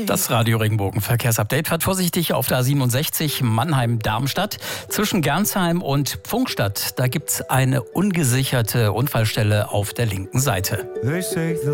Das Radio Regenbogen Verkehrsupdate fährt vorsichtig auf der A67 Mannheim-Darmstadt. Zwischen Gernsheim und Pfungstadt, da gibt's eine ungesicherte Unfallstelle auf der linken Seite.